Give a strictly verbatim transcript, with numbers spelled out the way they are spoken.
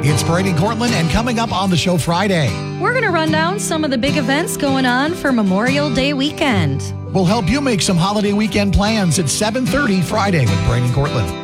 It's Brady Cortland, and coming up on the show Friday, we're going to run down some of the big events going on for Memorial Day weekend. We'll help you make some holiday weekend plans at seven thirty Friday with Brady Cortland.